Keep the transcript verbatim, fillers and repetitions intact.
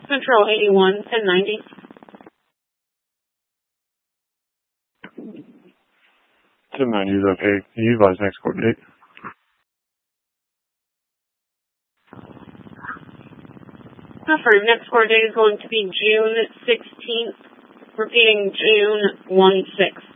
Central eighty-one, ten ninety. ten ninety is okay. Can you advise next court date? Affirm. Next court date is going to be June sixteenth. Repeating, June one sixth.